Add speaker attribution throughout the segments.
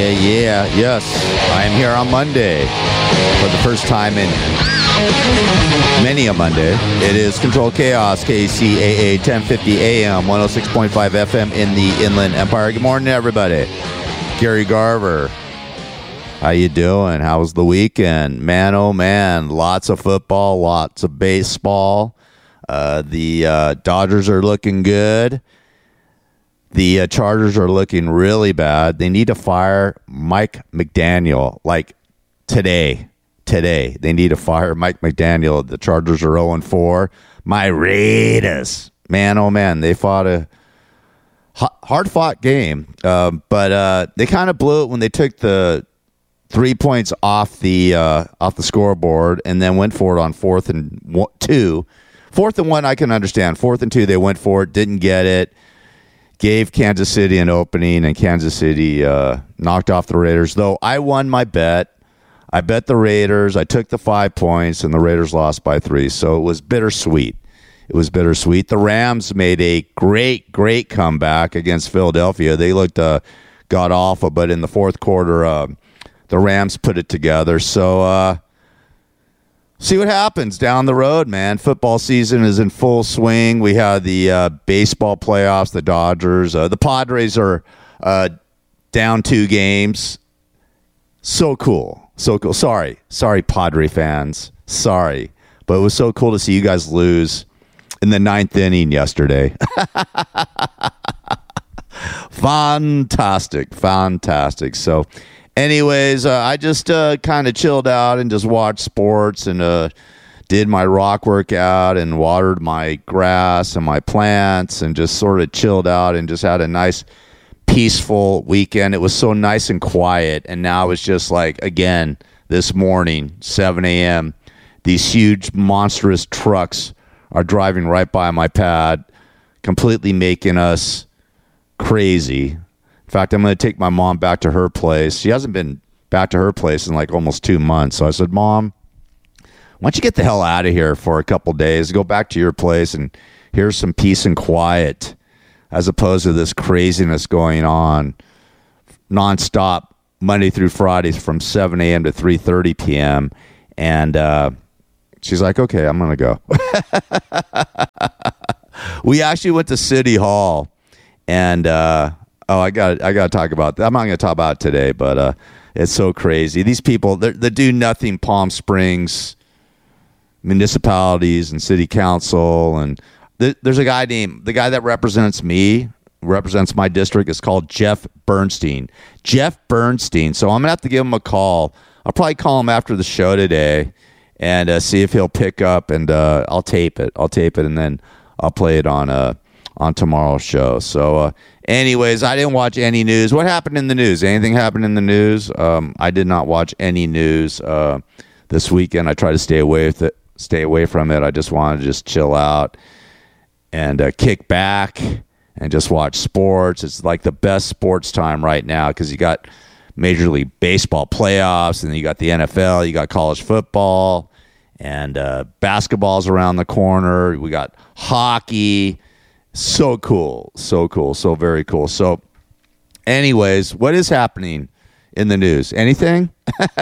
Speaker 1: Yes, I am here on Monday for the first time in many a Monday. It is Control Chaos, KCAA, 1050 AM, 106.5 FM in the Inland Empire. Good morning, everybody. Gary Garver. How you doing? How was the weekend? Man, oh man, lots of football, lots of baseball. The Dodgers are looking good. The Chargers are looking really bad. They need to fire Mike McDaniel, like today. Today. They need to fire Mike McDaniel. The Chargers are 0-4. My Raiders. Man, oh man, they fought a hard-fought game. But they kind of blew it when they took the 3 points off the scoreboard and then went for it on 4th and 2. 4th and 1, I can understand. 4th and 2, they went for it, didn't get it. Gave Kansas City an opening, and Kansas City knocked off the Raiders. Though I won my bet. I bet the Raiders. I took the 5 points, and the Raiders lost by 3. So it was bittersweet. The Rams made a great comeback against Philadelphia. They looked god-awful, but in the fourth quarter, the Rams put it together. So see what happens down the road, man. Football season is in full swing. We have the baseball playoffs, the Dodgers. The Padres are down 2 games. So cool. Sorry, Padre fans. Sorry. But it was so cool to see you guys lose in the 9th inning yesterday. Fantastic. So anyways, I just kind of chilled out and just watched sports and did my rock workout and watered my grass and my plants and just sort of chilled out and just had a nice, peaceful weekend. It was so nice and quiet. And now it's just like, again, this morning, 7 a.m., these huge, monstrous trucks are driving right by my pad, completely making us crazy. In fact, I'm going to take my mom back to her place. She hasn't been back to her place in like almost 2 months. So I said, Mom, why don't you get the hell out of here for a couple days, go back to your place, and here's some peace and quiet as opposed to this craziness going on nonstop Monday through Friday from 7 a.m. to 3:30 p.m. And she's like, okay, I'm going to go. We actually went to City Hall and I got to talk about that. I'm not going to talk about it today, but it's so crazy. These people, the do nothing Palm Springs municipalities and city council, and there's a guy named, the guy that represents my district is called Jeff Bernstein. So I'm going to have to give him a call. I'll probably call him after the show today and see if he'll pick up, and I'll tape it, and then I'll play it on tomorrow's show. So anyways, I didn't watch any news. What happened in the news? Anything happened in the news? I did not watch any news this weekend. I try to stay away from it. I just wanted to chill out and kick back and just watch sports. It's like the best sports time right now because you got Major League Baseball playoffs, and then you got the NFL, you got college football, and basketball's around the corner. We got hockey. So cool. So very cool. So anyways, what is happening in the news? Anything?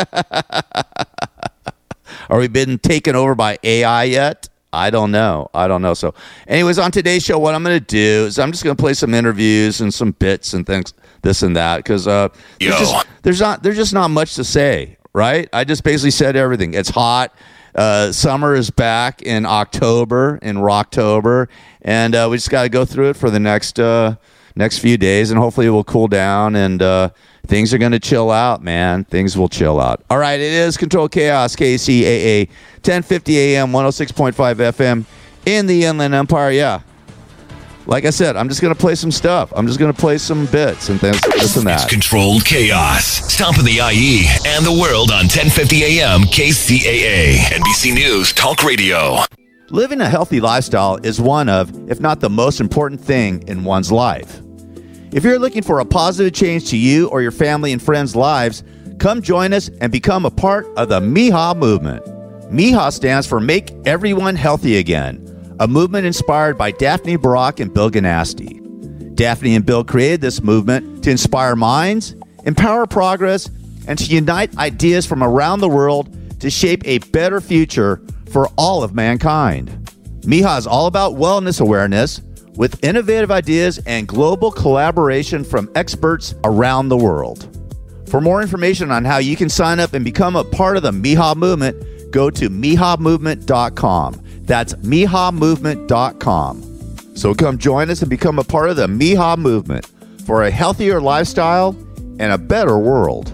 Speaker 1: Are we been taken over by AI yet? I don't know. So anyways, on today's show, what I'm going to do is I'm just going to play some interviews and some bits and things, this and that, because there's just not much to say, right? I just basically said everything. It's hot. Summer is back in October, in Rocktober, and we just got to go through it for the next few days, and hopefully it will cool down, and things are going to chill out, man. Things will chill out. All right, it is Control Chaos, KCAA, 1050 AM, 106.5 FM in the Inland Empire. Yeah. Like I said, I'm just going to play some stuff. I'm just going to play some bits and things, this and that.
Speaker 2: It's Controlled Chaos. Stomping the IE and the world on 1050 AM KCAA. NBC News Talk Radio.
Speaker 1: Living a healthy lifestyle is one of, if not the most important thing in one's life. If you're looking for a positive change to you or your family and friends' lives, come join us and become a part of the MIHA movement. MIHA stands for Make Everyone Healthy Again, a movement inspired by Daphne Barak and Bill Ganasty. Daphne and Bill created this movement to inspire minds, empower progress, and to unite ideas from around the world to shape a better future for all of mankind. MIHA is all about wellness awareness with innovative ideas and global collaboration from experts around the world. For more information on how you can sign up and become a part of the MIHA movement, go to mihamovement.com. That's mihamovement.com. So come join us and become a part of the MIHA movement for a healthier lifestyle and a better world.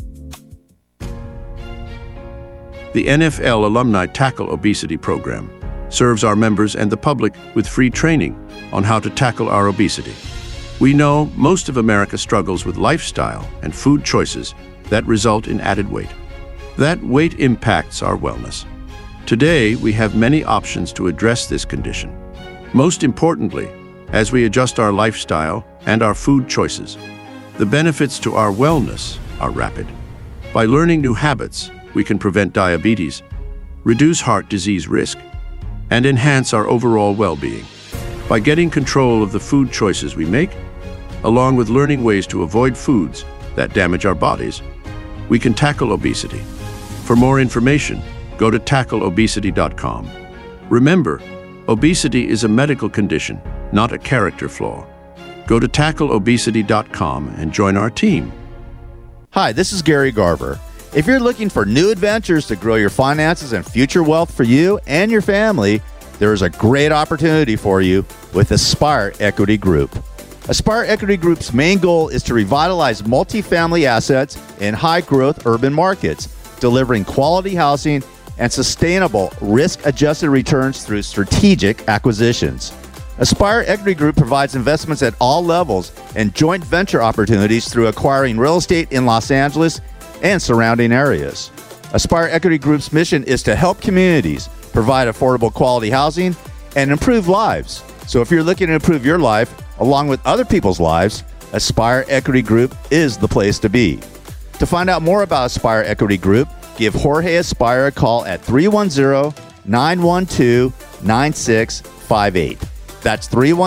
Speaker 3: The NFL Alumni Tackle Obesity Program serves our members and the public with free training on how to tackle our obesity. We know most of America struggles with lifestyle and food choices that result in added weight. That weight impacts our wellness. Today, we have many options to address this condition. Most importantly, as we adjust our lifestyle and our food choices, the benefits to our wellness are rapid. By learning new habits, we can prevent diabetes, reduce heart disease risk, and enhance our overall well-being. By getting control of the food choices we make, along with learning ways to avoid foods that damage our bodies, we can tackle obesity. For more information, go to tackleobesity.com. Remember, obesity is a medical condition, not a character flaw. Go to tackleobesity.com and join our team.
Speaker 1: Hi, this is Gary Garver. If you're looking for new adventures to grow your finances and future wealth for you and your family, there is a great opportunity for you with Aspire Equity Group. Aspire Equity Group's main goal is to revitalize multifamily assets in high-growth urban markets, delivering quality housing and sustainable risk-adjusted returns through strategic acquisitions. Aspire Equity Group provides investments at all levels and joint venture opportunities through acquiring real estate in Los Angeles and surrounding areas. Aspire Equity Group's mission is to help communities provide affordable quality housing and improve lives. So if you're looking to improve your life along with other people's lives, Aspire Equity Group is the place to be. To find out more about Aspire Equity Group, give Jorge Aspire a call at 310-912-9658. That's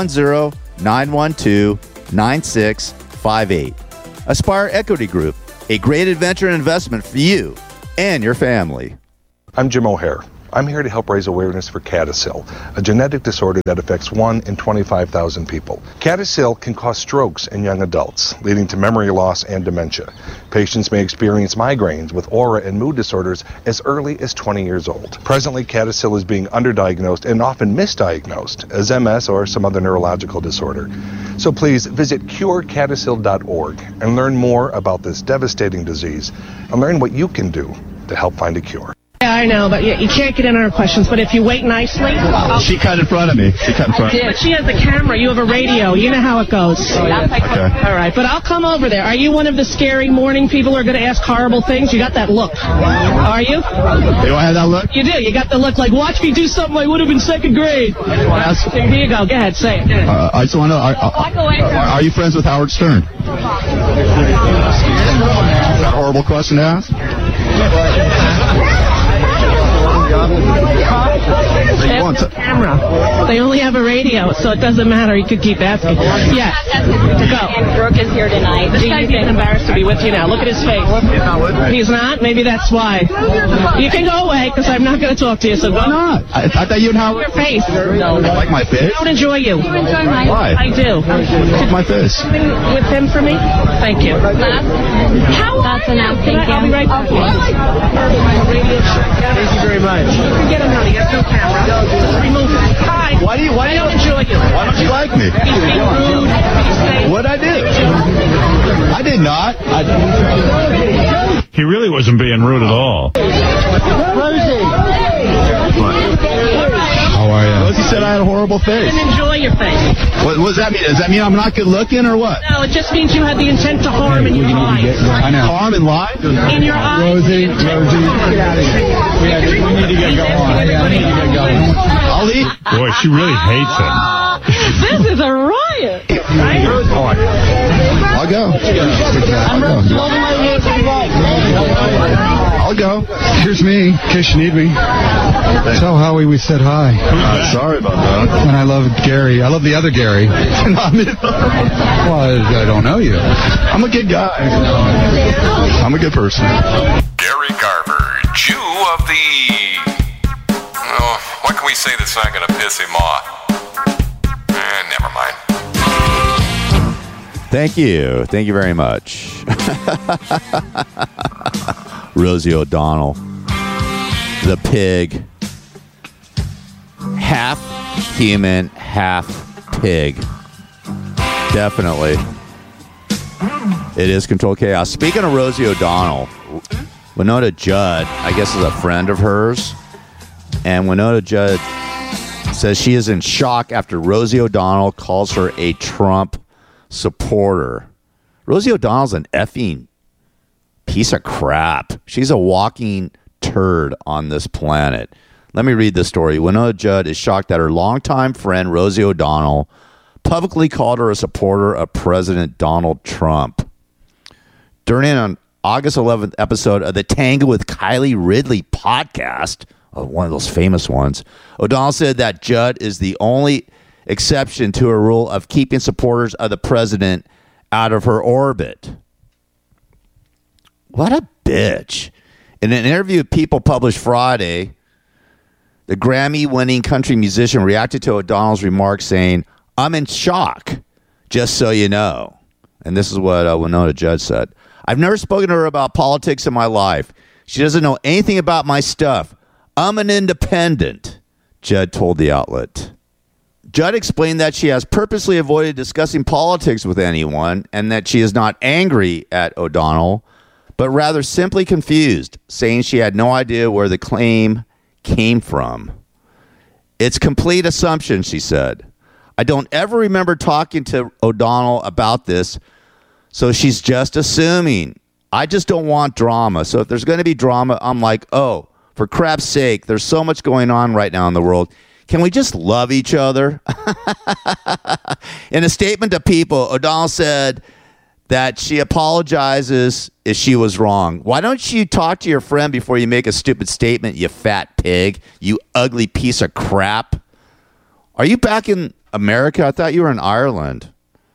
Speaker 1: 310-912-9658. Aspire Equity Group, a great adventure and investment for you and your family.
Speaker 4: I'm Jim O'Hare. I'm here to help raise awareness for CADASIL, a genetic disorder that affects 1 in 25,000 people. CADASIL can cause strokes in young adults, leading to memory loss and dementia. Patients may experience migraines with aura and mood disorders as early as 20 years old. Presently, CADASIL is being underdiagnosed and often misdiagnosed as MS or some other neurological disorder. So please visit curecadasil.org and learn more about this devastating disease and learn what you can do to help find a cure.
Speaker 5: Yeah, I know, but you can't get in on our questions. But if you wait nicely...
Speaker 6: She cut in front of me.
Speaker 5: But she has the camera. You have a radio. You know how it goes. Okay. All right, but I'll come over there. Are you one of the scary morning people who are going to ask horrible things? You got that look. Are you?
Speaker 6: Do I have that look?
Speaker 5: You do. You got the look like, watch me do something I would have in second grade. Here you go. Go ahead. Say it.
Speaker 6: I just want to know, are you friends with Howard Stern? Is that a horrible question to ask?
Speaker 5: They have a camera. They only have a radio, so it doesn't matter. You could keep asking. Yeah. Go.
Speaker 7: And Brooke is here tonight.
Speaker 5: This guy's even embarrassed to be with you now. Look at his face.
Speaker 6: He's not with me.
Speaker 5: He's not? Maybe that's why. You can go away, because I'm not going to talk to you, so go.
Speaker 6: Why not? I thought you and Howard...
Speaker 5: Your face.
Speaker 6: No. Like my face?
Speaker 5: I don't enjoy you.
Speaker 7: You enjoy mine?
Speaker 6: Why?
Speaker 5: I do.
Speaker 6: Like my face.
Speaker 5: With him for me? Thank you.
Speaker 7: How? That's enough. Thank you.
Speaker 5: I'll be right back.
Speaker 6: Thank you very much.
Speaker 5: Get him out. He has no camera. Remove him. Hi.
Speaker 6: Why do you...
Speaker 5: I don't enjoy you.
Speaker 6: Why don't you like me?
Speaker 5: He's being rude. He's saying...
Speaker 6: What'd I do? I did not.
Speaker 8: He really wasn't being rude at all.
Speaker 6: How are you? Rosie said I had a horrible face.
Speaker 5: I didn't enjoy your face.
Speaker 6: What does that mean? Does that mean I'm not good looking or what?
Speaker 5: No, it just means you had the intent to harm in your eyes.
Speaker 6: I know. Harm and lie?
Speaker 5: In your eyes.
Speaker 6: Rosie, get out of here. We need to get going. I'll eat.
Speaker 8: Boy, she really hates him.
Speaker 5: This is a riot.
Speaker 6: I'll go. I'll go. Here's me, in case you need me. Tell Howie we said hi.
Speaker 8: Sorry about that.
Speaker 6: And I love Gary. I love the other Gary. Well, I don't know you.
Speaker 8: I'm a good guy. I'm a good person.
Speaker 2: Gary Garver, Jew of the... Oh, what can we say that's not going to piss him off? Never mind.
Speaker 1: Thank you. Thank you very much. Rosie O'Donnell, the pig. Half human, half pig. Definitely. It is Control Chaos. Speaking of Rosie O'Donnell, Winona Judd, I guess, is a friend of hers. And Winona Judd says she is in shock after Rosie O'Donnell calls her a Trump supporter. Rosie O'Donnell's an effing piece of crap. She's a walking turd on this planet. Let me read the story. Winona Judd is shocked that her longtime friend Rosie O'Donnell publicly called her a supporter of President Donald Trump. During an August 11th episode of the Tango with Kylie Ridley podcast, one of those famous ones, O'Donnell said that Judd is the only exception to her rule of keeping supporters of the president out of her orbit. What a bitch. In an interview with People published Friday, the Grammy-winning country musician reacted to O'Donnell's remarks saying, "I'm in shock, just so you know." And this is what Winona Judd said. "I've never spoken to her about politics in my life. She doesn't know anything about my stuff. I'm an independent," Judd told the outlet. Judd explained that she has purposely avoided discussing politics with anyone and that she is not angry at O'Donnell, but rather simply confused, saying she had no idea where the claim came from. "It's complete assumption," she said. "I don't ever remember talking to O'Donnell about this, so she's just assuming. I just don't want drama. So if there's going to be drama, I'm like, oh, for crap's sake, there's so much going on right now in the world. Can we just love each other?" In a statement to People, O'Donnell said that she apologizes if she was wrong. "Why don't you talk to your friend before you make a stupid statement, you fat pig, you ugly piece of crap? Are you back in America? I thought you were in Ireland.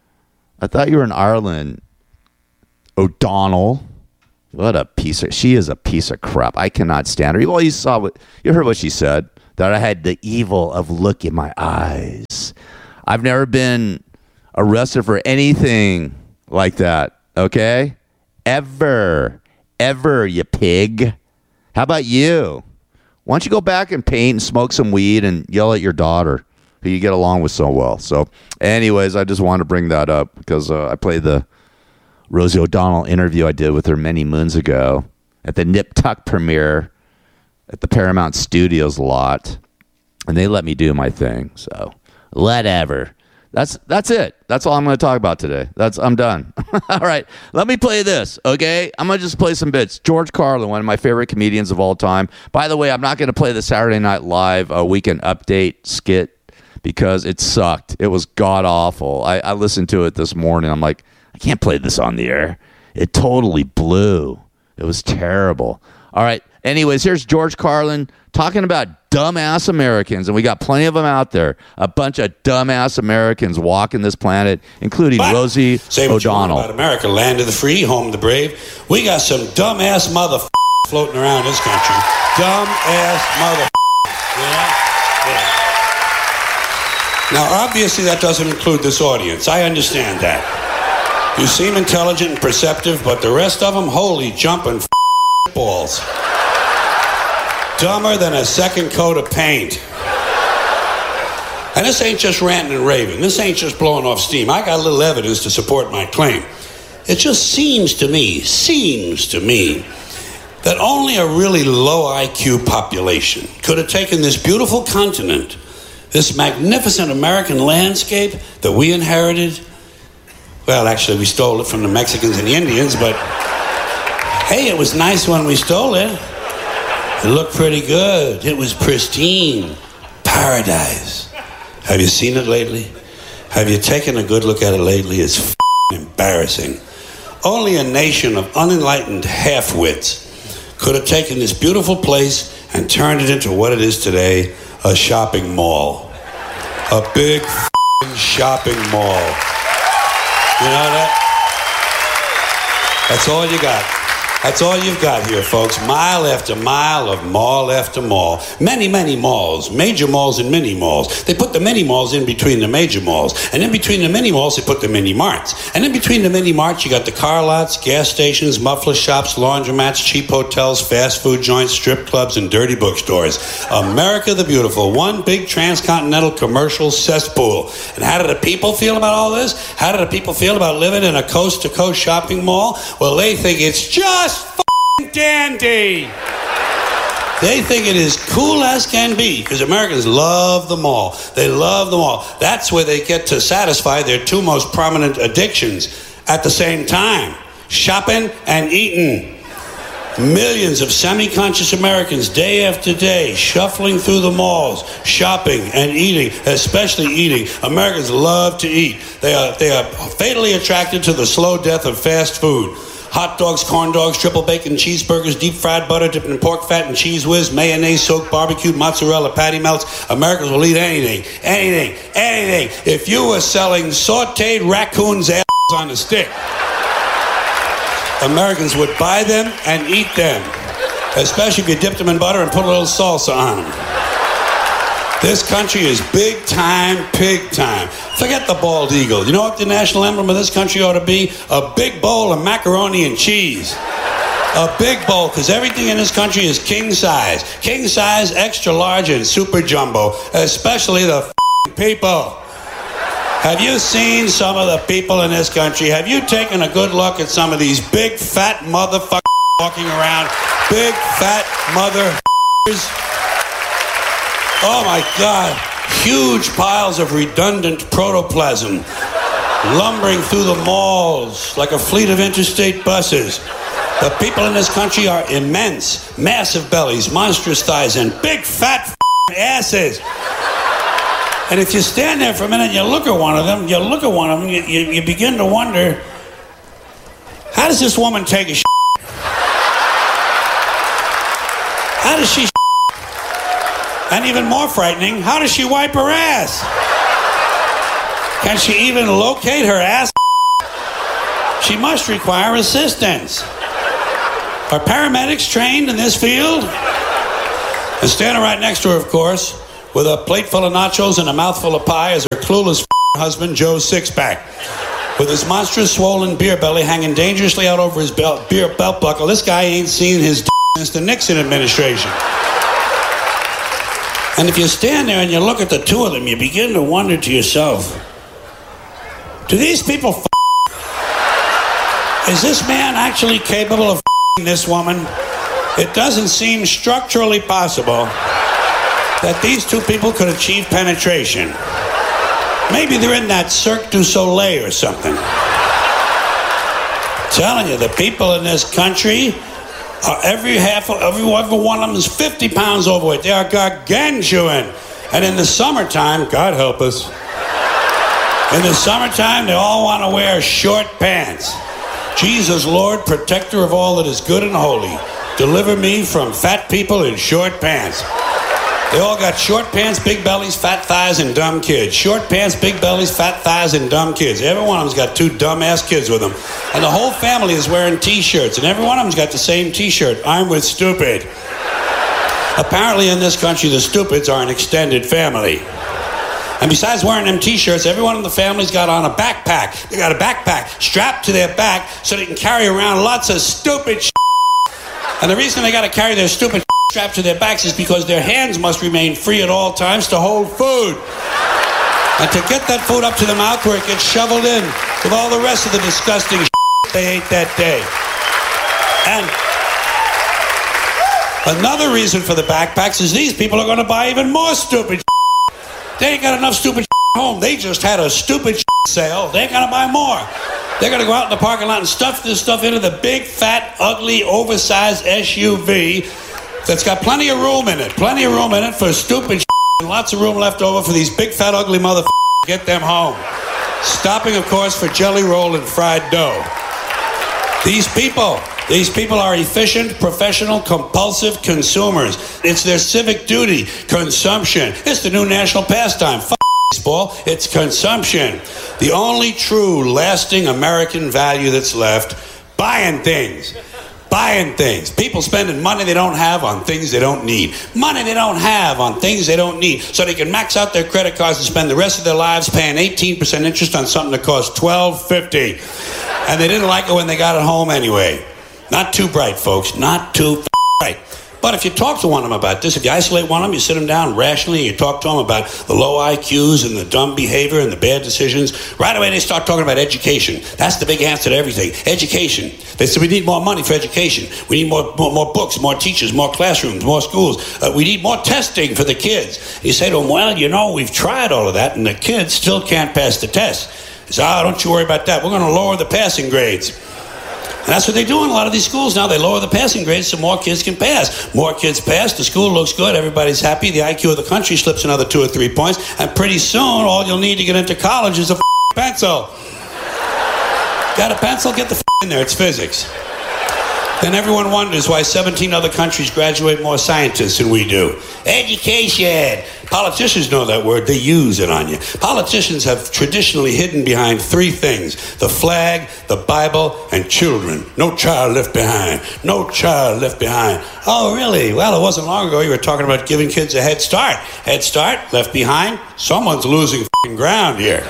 Speaker 1: O'Donnell. What a piece of... She is a piece of crap. I cannot stand her. Well, you heard what she said, that I had the evil of look in my eyes. I've never been arrested for anything like that, okay? Ever, you pig. How about you? Why don't you go back and paint and smoke some weed and yell at your daughter, who you get along with so well? So, anyways, I just wanted to bring that up because I played the Rosie O'Donnell interview I did with her many moons ago at the Nip Tuck premiere at the Paramount Studios lot, and they let me do my thing. So, whatever. That's it. That's all I'm going to talk about today. I'm done. All right. Let me play this, okay? I'm going to just play some bits. George Carlin, one of my favorite comedians of all time. By the way, I'm not going to play the Saturday Night Live Weekend Update skit because it sucked. It was god-awful. I listened to it this morning. I'm like, I can't play this on the air. It totally blew. It was terrible. All right. Anyways, here's George Carlin talking about dumbass Americans, and we got plenty of them out there. A bunch of dumbass Americans walking this planet, including Rosie O'Donnell.
Speaker 9: About America, land of the free, home of the brave. We got some dumbass motherfuckers floating around this country. Dumbass motherfuckers. Yeah. Now, obviously, that doesn't include this audience. I understand that. You seem intelligent and perceptive, but the rest of them, holy jumping balls. Dumber than a second coat of paint. And this ain't just ranting and raving. This ain't just blowing off steam. I got a little evidence to support my claim. It just seems to me that only a really low IQ population could have taken this beautiful continent, this magnificent American landscape that we inherited. Well, actually, we stole it from the Mexicans and the Indians, but hey, it was nice when we stole it. It looked pretty good. It was pristine. Paradise. Have you seen it lately? Have you taken a good look at it lately? It's embarrassing. Only a nation of unenlightened half-wits could have taken this beautiful place and turned it into what it is today, a shopping mall. A big shopping mall. You know that? That's all you got. That's all you've got here, folks. Mile after mile of mall after mall. Many, many malls. Major malls and mini malls. They put the mini malls in between the major malls. And in between the mini malls, they put the mini marts. And in between the mini marts, you got the car lots, gas stations, muffler shops, laundromats, cheap hotels, fast food joints, strip clubs, and dirty bookstores. America the Beautiful. One big transcontinental commercial cesspool. And how do the people feel about all this? How do the people feel about living in a coast-to-coast shopping mall? Well, they think it's just f***ing dandy. They think it is cool as can be because Americans love the mall. They love the mall. That's where they get to satisfy their two most prominent addictions at the same time: shopping and eating. Millions of semi-conscious Americans day after day shuffling through the malls, shopping and eating, especially eating. Americans love to eat. They are fatally attracted to the slow death of fast food. Hot dogs, corn dogs, triple bacon cheeseburgers, deep fried butter dipped in pork fat and cheese whiz, mayonnaise soaked barbecued mozzarella patty melts. Americans will eat anything. If you were selling sauteed raccoons' ass on a stick, Americans would buy them and eat them, especially if you dipped them in butter and put a little salsa on them. This country is big time, pig time. Forget the bald eagle. You know what the national emblem of this country ought to be? A big bowl of macaroni and cheese. A big bowl, because everything in this country is king size. King size, extra large, and super jumbo. Especially the people. Have you seen some of the people in this country? Have you taken a good look at some of these big fat motherfuckers walking around? Big fat motherfuckers. Oh my God, huge piles of redundant protoplasm lumbering through the malls like a fleet of interstate buses. The people in this country are immense, massive bellies, monstrous thighs, and big fat asses. And if you stand there for a minute and you look at one of them, you begin to wonder, how does this woman take a shit? How does she? And even more frightening, how does she wipe her ass? Can she even locate her ass? She must require assistance. Are paramedics trained in this field? And standing right next to her, of course, with a plate full of nachos and a mouthful of pie, is her clueless husband, Joe Sixpack. With his monstrous swollen beer belly hanging dangerously out over his beer belt buckle. This guy ain't seen his since the Nixon administration. And if you stand there and you look at the two of them, you begin to wonder to yourself, do these people Is this man actually capable of this woman? It doesn't seem structurally possible that these two people could achieve penetration. Maybe they're in that Cirque du Soleil or something. I'm telling you, the people in this country are every one of them is 50 pounds overweight. They are gargantuan. And in the summertime, God help us, in the summertime, they all want to wear short pants. Jesus, Lord, protector of all that is good and holy, deliver me from fat people in short pants. They all got short pants, big bellies, fat thighs, and dumb kids. Short pants, big bellies, fat thighs, and dumb kids. Every one of them's got two dumb-ass kids with them. And the whole family is wearing T-shirts, and every one of them's got the same T-shirt. I'm with stupid. Apparently in this country, the stupids are an extended family. And besides wearing them T-shirts, every one of the families got on a backpack. They got a backpack strapped to their back so they can carry around lots of stupid shit. And the reason they got to carry their stupid strapped to their backs is because their hands must remain free at all times to hold food. And to get that food up to the mouth where it gets shoveled in with all the rest of the disgusting they ate that day. And another reason for the backpacks is these people are going to buy even more stupid. They ain't got enough stupid at home. They just had a stupid sale. They ain't going to buy more. They're going to go out in the parking lot and stuff this stuff into the big, fat, ugly, oversized SUV that's got plenty of room in it. Plenty of room in it for stupid and lots of room left over for these big, fat, ugly motherfuckers to get them home. Stopping, of course, for jelly roll and fried dough. These people are efficient, professional, compulsive consumers. It's their civic duty. Consumption. It's the new national pastime. Baseball. It's consumption. The only true, lasting American value that's left, buying things. Buying things. People spending money they don't have on things they don't need. Money they don't have on things they don't need. So they can max out their credit cards and spend the rest of their lives paying 18% interest on something that costs $12.50. And they didn't like it when they got it home anyway. Not too bright, folks. Not too bright. But if you talk to one of them about this, if you isolate one of them, you sit them down rationally, you talk to them about the low IQs and the dumb behavior and the bad decisions, right away they start talking about education. That's the big answer to everything. Education. They say we need more money for education. We need more books, more teachers, more classrooms, more schools. We need more testing for the kids. You say to them, well, you know, we've tried all of that and the kids still can't pass the test. They say, don't you worry about that. We're going to lower the passing grades. And that's what they do in a lot of these schools now. They lower the passing grades so more kids can pass. More kids pass, the school looks good, everybody's happy, the IQ of the country slips another 2 or 3 points, and pretty soon all you'll need to get into college is a pencil. Got a pencil? Get the in there, it's physics. Then everyone wonders why 17 other countries graduate more scientists than we do. Education. Politicians know that word. They use it on you. Politicians have traditionally hidden behind 3 things: the flag, the Bible, and children. No child left behind. No child left behind. Oh, really? Well, it wasn't long ago you were talking about giving kids a head start. Head start, left behind. Someone's losing ground here.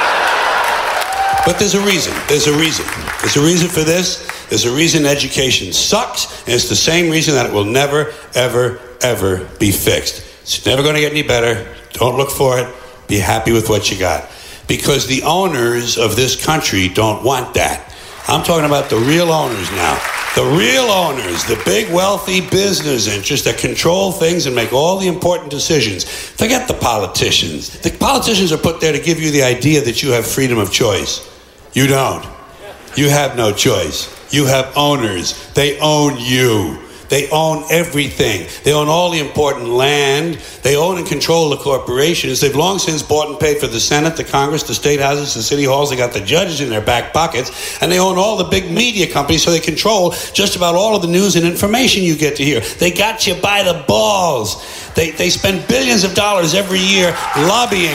Speaker 9: But there's a reason. There's a reason. There's a reason for this. There's a reason education sucks, and it's the same reason that it will never, ever, ever be fixed. It's never going to get any better. Don't look for it. Be happy with what you got. Because the owners of this country don't want that. I'm talking about the real owners now. The real owners, the big wealthy business interests that control things and make all the important decisions. Forget the politicians. The politicians are put there to give you the idea that you have freedom of choice. You don't. You have no choice. You have owners. They own you. They own everything. They own all the important land. They own and control the corporations. They've long since bought and paid for the Senate, the Congress, the state houses, the city halls. They got the judges in their back pockets. And they own all the big media companies, so they control just about all of the news and information you get to hear. They got you by the balls. They spend billions of dollars every year lobbying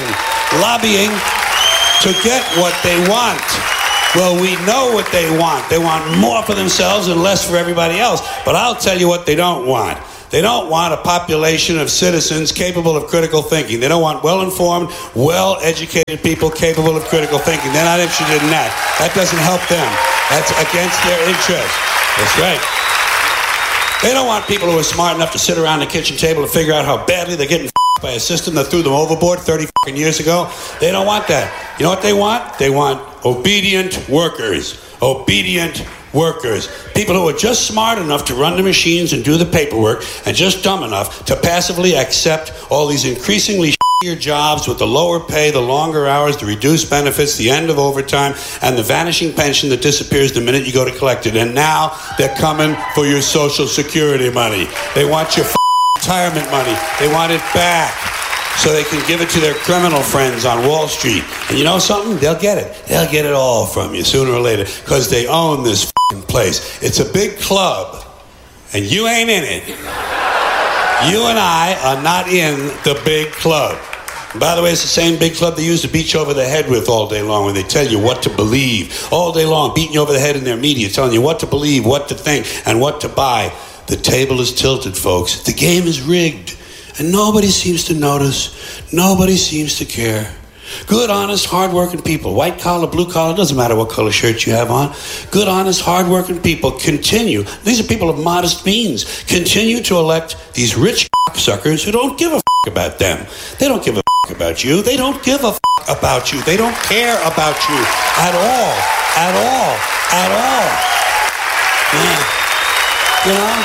Speaker 9: to get what they want. Well, we know what they want. They want more for themselves and less for everybody else. But I'll tell you what they don't want. They don't want a population of citizens capable of critical thinking. They don't want well-informed, well-educated people capable of critical thinking. They're not interested in that. That doesn't help them. That's against their interest. That's right. They don't want people who are smart enough to sit around the kitchen table and figure out how badly they're getting by a system that threw them overboard 30 years ago. They don't want that. You know what they want? They want obedient workers. Obedient workers. People who are just smart enough to run the machines and do the paperwork, and just dumb enough to passively accept all these increasingly shittier jobs with the lower pay, the longer hours, the reduced benefits, the end of overtime, and the vanishing pension that disappears the minute you go to collect it. And now they're coming for your Social Security money. They want your retirement money. They want it back so they can give it to their criminal friends on Wall Street. And you know something? They'll get it. They'll get it all from you sooner or later, because they own this place. It's a big club, and you ain't in it. You and I are not in the big club. And by the way, it's the same big club they use to beat you over the head with all day long when they tell you what to believe. All day long, beating you over the head in their media, telling you what to believe, what to think, and what to buy. The table is tilted, folks. The game is rigged. And nobody seems to notice. Nobody seems to care. Good, honest, hard-working people, white collar, blue collar, doesn't matter what color shirt you have on. Good, honest, hard-working people continue. These are people of modest means. Continue to elect these rich suckers who don't give a about them. They don't give a about you. They don't give a about you. They don't care about you at all. At all. At all. Yeah. You know?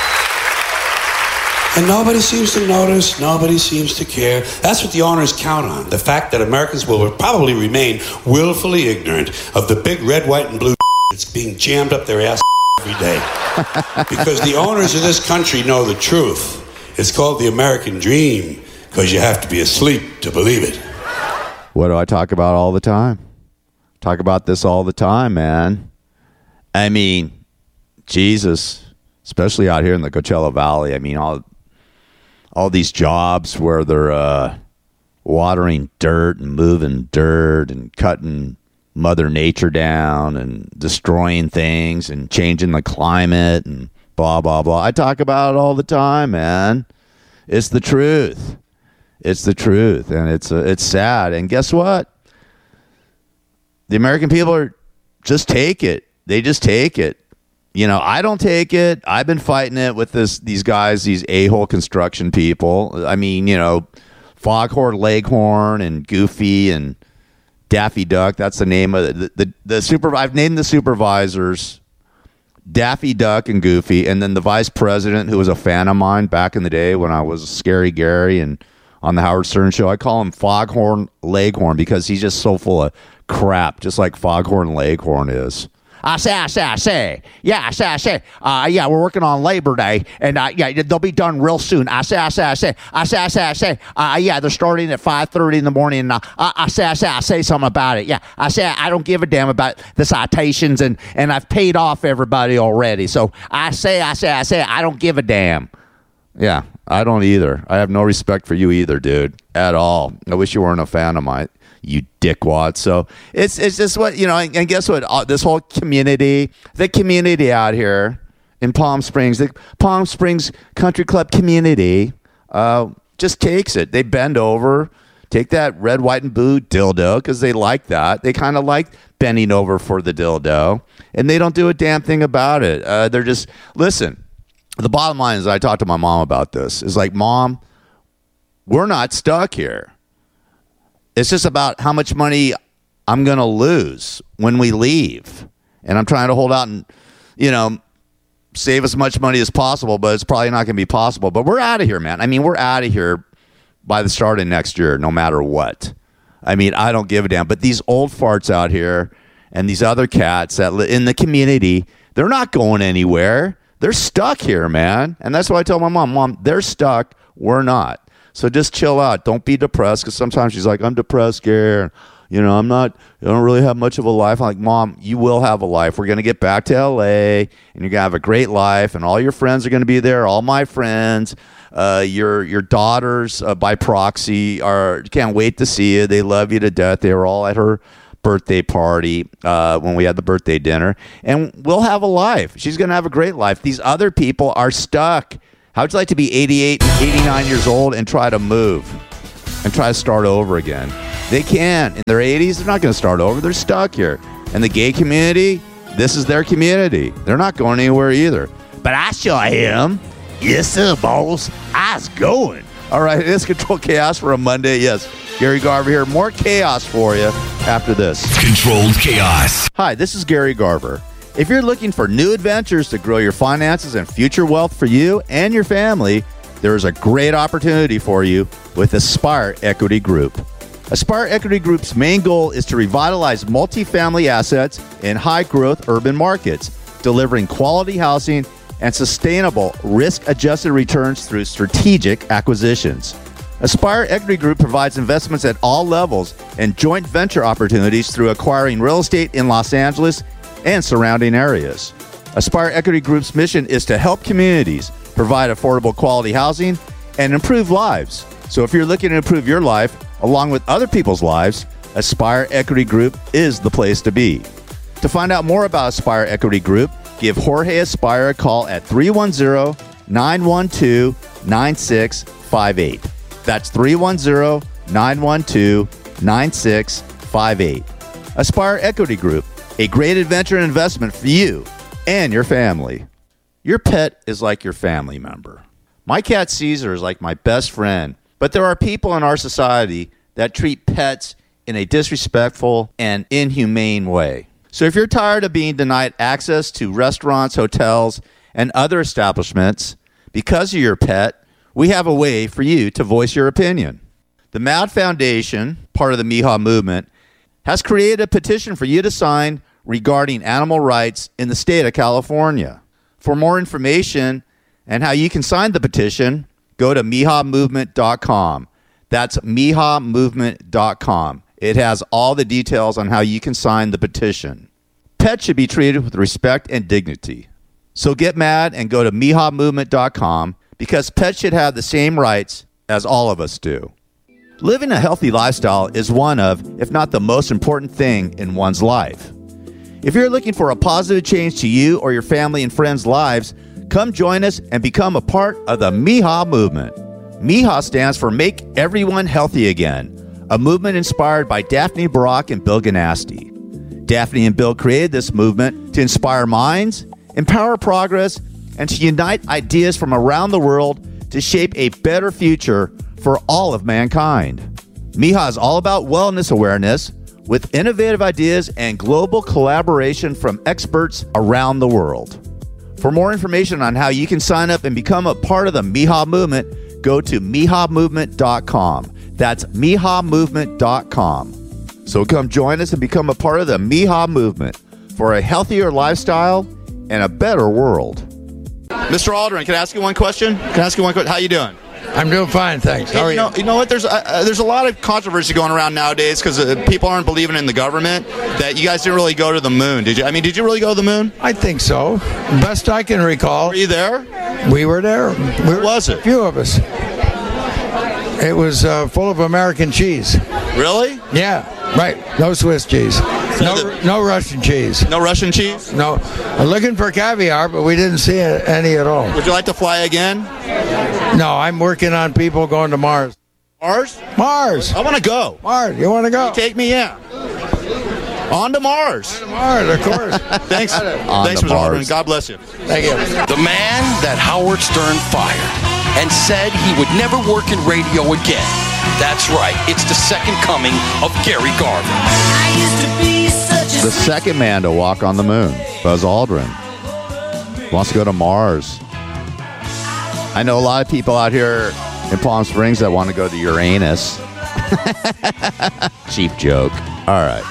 Speaker 9: And nobody seems to notice, nobody seems to care. That's what the owners count on. The fact that Americans will probably remain willfully ignorant of the big red, white, and blue that's being jammed up their ass every day. Because the owners of this country know the truth. It's called the American dream, because you have to be asleep to believe it.
Speaker 1: What do I talk about all the time? Talk about this all the time, man. I mean, Jesus, especially out here in the Coachella Valley. I mean, all these jobs where they're watering dirt and moving dirt and cutting Mother Nature down and destroying things and changing the climate and blah, blah, blah. I talk about it all the time, man. It's the truth. It's the truth. And it's sad. And guess what? The American people just take it. They just take it. You know, I don't take it. I've been fighting it with these guys, these a-hole construction people. I mean, you know, Foghorn Leghorn and Goofy and Daffy Duck. That's the name of the I've named the supervisors Daffy Duck and Goofy, and then the vice president, who was a fan of mine back in the day when I was Scary Gary and on the Howard Stern show. I call him Foghorn Leghorn because he's just so full of crap, just like Foghorn Leghorn is. I say. Yeah, yeah, we're working on Labor Day, and yeah, they'll be done real soon. I say. Yeah, they're starting at 5:30 in the morning, and I say something about it. Yeah, I say I don't give a damn about the citations, and I've paid off everybody already. So I say I don't give a damn. Yeah, I don't either. I have no respect for you either, dude, at all. I wish you weren't a fan of mine, you dickwad. So it's just what, you know, and guess what? This whole community, the community out here in Palm Springs, the Palm Springs Country Club community just takes it. They bend over, take that red, white, and blue dildo because they like that. They kind of like bending over for the dildo, and they don't do a damn thing about it. They're just, listen, the bottom line is, I talked to my mom about this, is like, Mom, we're not stuck here. It's just about how much money I'm going to lose when we leave. And I'm trying to hold out and, you know, save as much money as possible, but it's probably not going to be possible. But we're out of here, man. I mean, we're out of here by the start of next year, no matter what. I mean, I don't give a damn. But these old farts out here and these other cats that in the community, they're not going anywhere. They're stuck here, man. And that's why I tell my mom, they're stuck. We're not. So just chill out. Don't be depressed, because sometimes she's like, I'm depressed, Gary. You know, I don't really have much of a life. I'm like, Mom, you will have a life. We're going to get back to L.A., and you're going to have a great life, and all your friends are going to be there, all my friends. Your daughters, by proxy, can't wait to see you. They love you to death. They were all at her birthday party when we had the birthday dinner, and we'll have a life. She's going to have a great life. These other people are stuck. How would you like to be 88, 89 years old and try to move and try to start over again? They can't. In their 80s, they're not going to start over. They're stuck here. And the gay community, this is their community. They're not going anywhere either. But I sure am. Yes, sir, boss. I's going. All right, it is Controlled Chaos for a Monday. Yes, Gary Garver here. More chaos for you after this.
Speaker 10: Controlled Chaos.
Speaker 1: Hi, this is Gary Garver. If you're looking for new adventures to grow your finances and future wealth for you and your family, there is a great opportunity for you with Aspire Equity Group. Aspire Equity Group's main goal is to revitalize multifamily assets in high-growth urban markets, delivering quality housing and sustainable risk-adjusted returns through strategic acquisitions. Aspire Equity Group provides investments at all levels and joint venture opportunities through acquiring real estate in Los Angeles and surrounding areas. Aspire Equity Group's mission is to help communities provide affordable quality housing and improve lives. So if you're looking to improve your life along with other people's lives, Aspire Equity Group is the place to be. To find out more about Aspire Equity Group, give Jorge Aspire a call at 310-912-9658. That's 310-912-9658. Aspire Equity Group, a great adventure and investment for you and your family. Your pet is like your family member. My cat Caesar is like my best friend, but there are people in our society that treat pets in a disrespectful and inhumane way. So if you're tired of being denied access to restaurants, hotels, and other establishments because of your pet, we have a way for you to voice your opinion. The MAD Foundation, part of the MIHA movement, has created a petition for you to sign regarding animal rights in the state of California. For more information and how you can sign the petition, go to mihamovement.com. That's mihamovement.com. It has all the details on how you can sign the petition. Pets should be treated with respect and dignity. So get mad and go to MihaMovement.com because pets should have the same rights as all of us do. Living a healthy lifestyle is one of, if not the most important thing in one's life. If you're looking for a positive change to you or your family and friends' lives, come join us and become a part of the Miha movement. Miha stands for Make Everyone Healthy Again, a movement inspired by Daphne Barak and Bill Ganasty. Daphne and Bill created this movement to inspire minds, empower progress, and to unite ideas from around the world to shape a better future for all of mankind. Miha is all about wellness awareness with innovative ideas and global collaboration from experts around the world. For more information on how you can sign up and become a part of the Miha movement, go to MihaMovement.com. That's MihaMovement.com. So come join us and become a part of the Miha movement for a healthier lifestyle and a better world. Mr. Aldrin, can I ask you one question? How you doing?
Speaker 11: I'm doing fine, thanks. How are you?
Speaker 1: You know what? There's a lot of controversy going around nowadays because people aren't believing in the government that you guys didn't really go to the moon. Did you? I mean, did you really go to the moon?
Speaker 11: I think so. Best I can recall.
Speaker 1: Were you there?
Speaker 11: We were there.
Speaker 1: What was it?
Speaker 11: A few of us. It was full of American cheese.
Speaker 1: Really?
Speaker 11: Yeah, right. No Swiss cheese. No Russian cheese.
Speaker 1: No Russian cheese?
Speaker 11: No. I'm looking for caviar, but we didn't see any at all.
Speaker 1: Would you like to fly again?
Speaker 11: No, I'm working on people going to Mars.
Speaker 1: Mars?
Speaker 11: Mars.
Speaker 1: I want to go.
Speaker 11: Mars. You want to go?
Speaker 1: You take me, yeah. On to Mars.
Speaker 11: On to Mars, of course.
Speaker 1: Thanks. Thanks, Mr. Aldrin. God bless you.
Speaker 11: Thank you.
Speaker 10: The man that Howard Stern fired and said he would never work in radio again. That's right. It's the second coming of Gary Garver.
Speaker 1: The second man to walk on the moon, Buzz Aldrin, wants to go to Mars. I know a lot of people out here in Palm Springs that want to go to Uranus. Cheap joke. All right.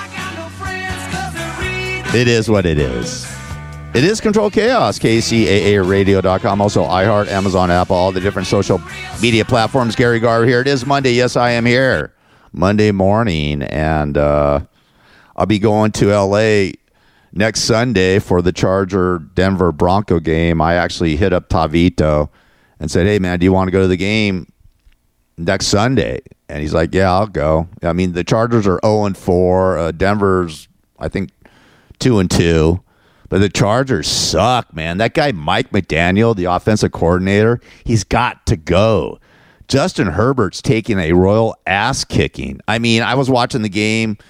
Speaker 1: It is what it is. It is Control Chaos, KCAARadio.com, also iHeart, Amazon, Apple, all the different social media platforms. Gary Garver here. It is Monday. Yes, I am here. Monday morning, and I'll be going to L.A. next Sunday for the Charger-Denver Bronco game. I actually hit up Tavito and said, hey, man, do you want to go to the game next Sunday? And he's like, yeah, I'll go. I mean, the Chargers are 0-4. Denver's, I think, 2-2. But the Chargers suck, man. That guy, Mike McDaniel, the offensive coordinator, he's got to go. Justin Herbert's taking a royal ass kicking. I mean, I was watching the game